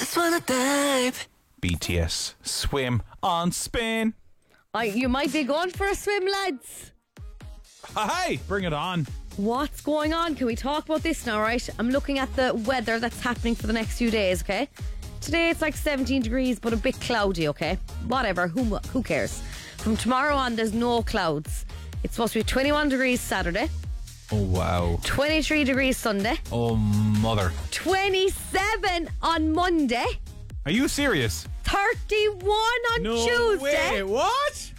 just wanna dive. BTS, Swim on Spin. You might be going for a swim, lads. Hey, bring it on. What's going on? Can we talk about this now, right? I'm looking at the weather that's happening for the next few days, okay? Today it's like 17 degrees, but a bit cloudy, okay? Whatever, who cares? From tomorrow on, there's no clouds. It's supposed to be 21 degrees Saturday. Oh, wow. 23 degrees Sunday. Oh, mother. 27 on Monday. Are you serious? 31 on Tuesday. Way. What?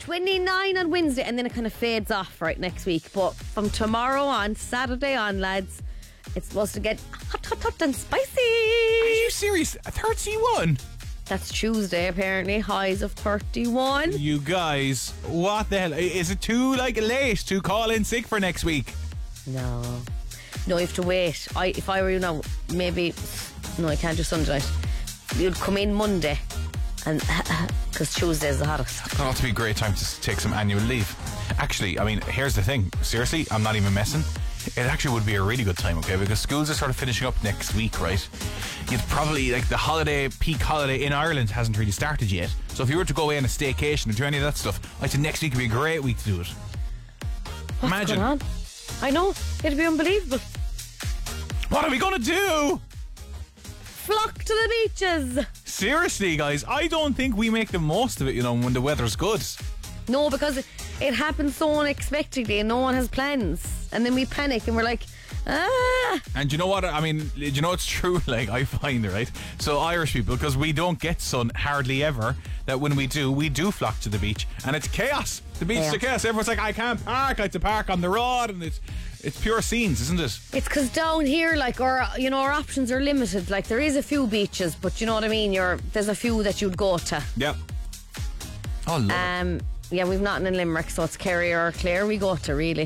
29 on Wednesday, and then it kind of fades off right next week. But from tomorrow on, Saturday on, lads, it's supposed to get hot and spicy. Are you serious? 31? That's Tuesday, apparently. Highs of 31. You guys, what the hell? Is it too late to call in sick for next week? No, you have to wait. If I were you now, maybe... No, I can't do Sunday night. You'd come in Monday, and because Tuesday's the hottest. It's going to be a great time to take some annual leave. Actually, I mean, here's the thing. Seriously, I'm not even messing. It actually would be a really good time, okay? Because schools are sort of finishing up next week, right? You'd probably, the peak holiday in Ireland hasn't really started yet. So if you were to go away on a staycation and do any of that stuff, I think next week would be a great week to do it. What's Imagine. going on? I know, it'd be unbelievable. What are we going to do? Flock to the beaches. Seriously, guys, I don't think we make the most of it, when the weather's good. No, because it happens so unexpectedly and no one has plans. And then we panic and we're like, And you know what? I mean, it's true, I find, right? So Irish people, because we don't get sun hardly ever, that when we do flock to the beach, and it's chaos. The beach is a chaos. Everyone's like, I can't park. I have to park on the road, and it's pure scenes, isn't it? It's because down here, our options are limited. There is a few beaches, but you know what I mean? There's a few that you'd go to. Yep. Oh, love yeah, we've nothing in Limerick, so it's Kerry or Clare we go to, really.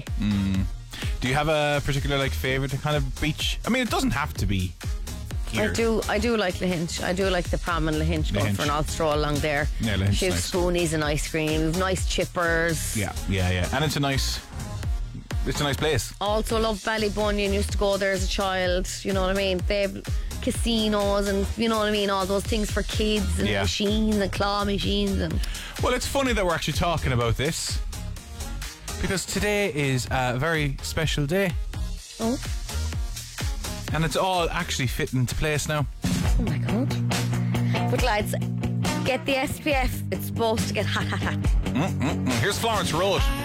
Do you have a particular favourite kind of beach? I mean, it doesn't have to be here. I do like Lahinch. I do like the prom in Lahinch. Going for an old stroll along there. Yeah, Lahinch. She has nice. Spoonies and ice cream. We've nice chippers. Yeah. And it's a nice place. Also love Ballybunion. Used to go there as a child. You know what I mean? They have casinos and you know what I mean, all those things for kids and machines and claw machines and. Well, it's funny that we're actually talking about this because today is a very special day. Oh. And it's all actually fitting into place now. Oh my God. But lads, get the SPF. It's supposed to get hot. Here's Florence Road.